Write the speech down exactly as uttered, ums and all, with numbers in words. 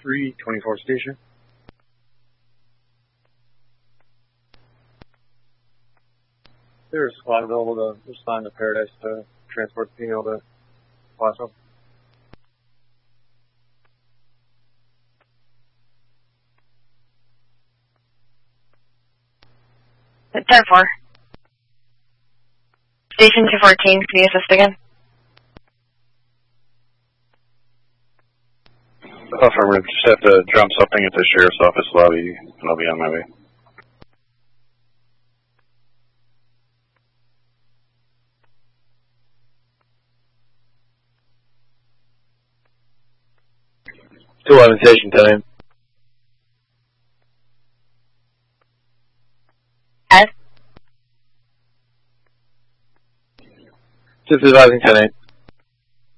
three twenty-four station. There's a squad available to respond to Paradise to transport the female to Plaza. ten four. Station two fourteen, can you assist again? Affirmative, just have to drum something at the sheriff's office lobby, and I'll be on my way. two eleven station ten. Yes. Just advising ten eight.